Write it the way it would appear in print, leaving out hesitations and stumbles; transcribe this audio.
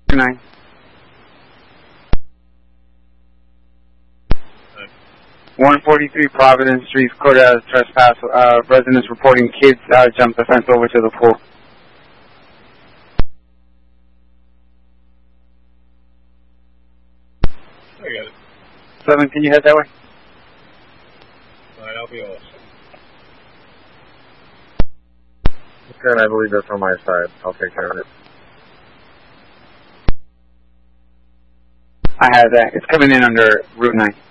9. 143 Providence Street, Cordell trespass. Residents reporting kids jumped the fence over to the pool. I got it. 7, can you head that way? Alright, I'll be awesome. Okay, I believe that's on my side. I'll take care of it. I have that. It's coming in under Route 9.